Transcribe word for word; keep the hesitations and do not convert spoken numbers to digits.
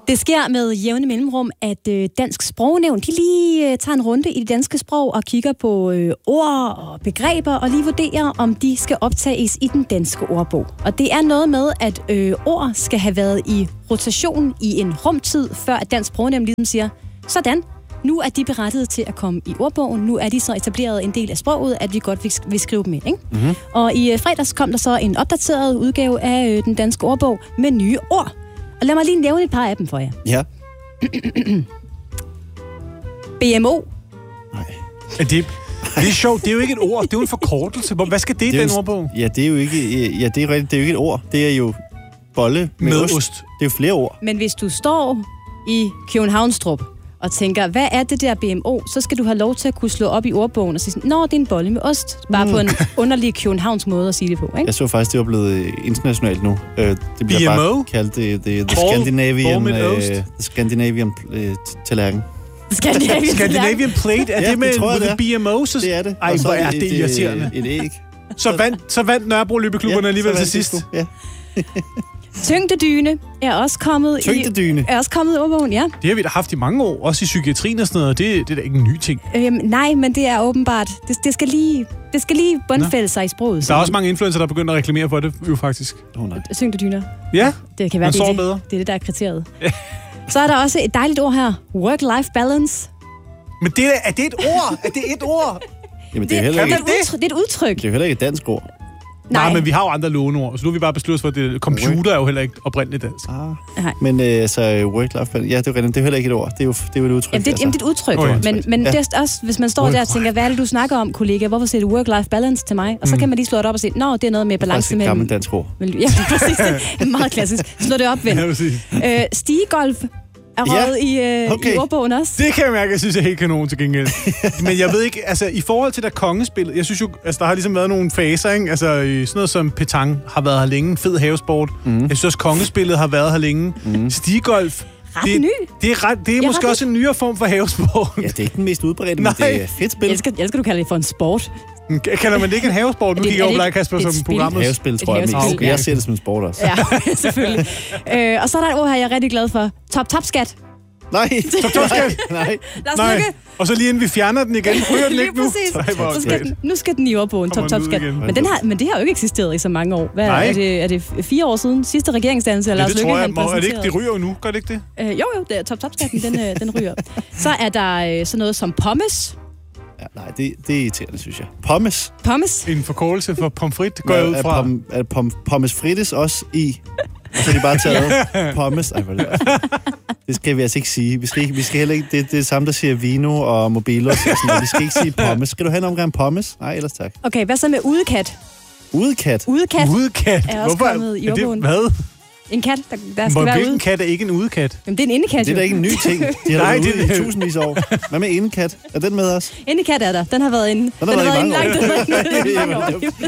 Det sker med jævne mellemrum, at øh, Dansk Sprognævn de lige øh, tager en runde i det danske sprog og kigger på øh, ord og begreber og lige vurderer, om de skal optages i den danske ordbog. Og det er noget med, at øh, ord skal have været i rotation i en rumtid, før at Dansk Sprognævn ligesom siger, sådan, nu er de berettiget til at komme i ordbogen. Nu er de så etableret en del af sproget, at vi godt vil, vil skrive dem ind. Ikke? Mm-hmm. Og i øh, fredags kom der så en opdateret udgave af øh, den danske ordbog med nye ord. Og lad mig lige nævne et par af dem for jer. Ja. B M O. Nej. Er det, det er sjovt. Det er jo ikke et ord. Det er jo en forkortelse. Hvad skal det i den ordbog? Ja, det er jo ikke, ja, det er rigtigt. Det er jo ikke et ord. Det er jo bolle med, med ost. ost. Det er jo flere ord. Men hvis du står i Københavnstrup og tænker, hvad er det der B M O, så skal du have lov til at kunne slå op i ordbogen og sige sådan, nå, det er en bolle med ost. Bare mm. på en underlig københavns måde at sige det på, ikke? Jeg så faktisk, det var blevet internationalt nu. Det bliver B M O? bare kaldt the, the, the Scandinavian, uh, the Scandinavian uh, tallerken. Scandinavian, Scandinavian plate? Er ja, det med det tror jeg, en B M O? Så... Det er det. Ej, hvor er det irriterende. Et, et æg. Så vandt, så vandt Nørrebro Løbeklubberne ja, alligevel til sidst. Ja. Tyngdedyne er også kommet Tyngdedyne. i er også kommet i ordbogen, ja. Det har vi da haft i mange år, også i psykiatrien og sådan noget. Det, det er da ikke en ny ting. Øhm, nej, men det er åbenbart. Det, det skal lige, det skal lige bundfælde sig i sproget. Der er også mange influencer, der er begyndt at reklamere for det, jo faktisk. Oh, nej. Tyngdedyner. Ja, det kan være, det, det, det er det, der er kriteriet. Så er der også et dejligt ord her. Work-life balance. Men det er, er det et ord? Er det et ord? Jamen, det er, det, er ikke, det, det? det er et udtryk. Det er heller ikke et dansk ord. Nej. Nej, men vi har jo andre låneord, så nu har vi bare besluttet for, at det, computer er jo heller ikke oprindeligt dansk. Ah. Men øh, så work-life balance, ja, det er, det er heller ikke et ord. Det er jo, det er jo et udtryk. Jamen, det, altså. jamen, det er et udtryk. Oh, ja. Men, men ja. Det er også, hvis man står der og tænker, hvad er det, du snakker om, kollega? Hvorfor siger du work-life balance til mig? Og så mm. kan man lige slå det op og sige, nå, det er noget med balance mellem... Det er et gammelt dansk ord. Ja, præcis. Det er meget klassisk. Slå det op, ven. Ja, øh, stigegolf er røget ja, i, øh, okay. i ordbogen også. Det kan jeg mærke, jeg synes, jeg er helt kanon til gengæld. Men jeg ved ikke, altså i forhold til der kongespillet, jeg synes jo, altså der har ligesom været nogle faser, ikke? Altså sådan noget som petang har været her længe, fed havesport. Mm. Jeg synes også, kongespillet har været her længe. Mm. Stigegolf. Ret det, ny. Det er, ret, det er måske også en nyere form for havesport. Ja, det er ikke den mest udbredte, men det er fedt spil. Jeg elsker, jeg elsker, du kalder det for en sport. Kalder man det ikke en havesport? Nu kigger jeg over Black Kasper som programmet. Havespil, tror jeg mest. Okay. Jeg ser det som en sport også. Ja, selvfølgelig. øh, og så er der et ord her, jeg er rigtig glad for. Top-top-skat. Nej. Top-top-skat? Nej. Nej. Og så lige inden vi fjerner den igen, ryger den ikke nu? Så skal den, nu skal den i ordbogen, top-top-skat. Men, den har, men det har jo ikke eksisteret i så mange år. Hvad, er, det, er det fire år siden? Sidste regeringsdannelse? Ja, det tror jeg. Er det ikke, det ryger jo nu, gør det ikke det? Øh, jo, jo, det er top-top-skatten, den, den ryger. Så er der sådan noget som pommes. Ja, nej, det, det er irriterende, synes jeg. Pommes. Pommes. En forkortelse for pomfrit, går jeg ud fra. Er, pom, er pom, pommes frites også i? Og så er de bare taget pommes. Ej, det, det skal vi altså ikke sige. Vi skal, ikke, vi skal heller ikke... Det, det er det samme, der siger vino og mobiler. Og sådan noget. Vi skal ikke sige pommes. Skal du have en omgang pommes? Nej, ellers tak. Okay, hvad så med udekat? Udekat? Udekat. Udekat? Er også Hvorfor kommet i ordbogen. Hvad? En kat, der, der skal Hvor, være ude. Hvilken kat er ikke en udekat? Jamen, det er en indekat. Det er da ikke en ny ting. De har Nej, været det ude i tusindvis år. Hvad med indekat? Er den med os? Indekat er der. Den har været inde. Den har, den været inde inde langt. Den har været inde langt.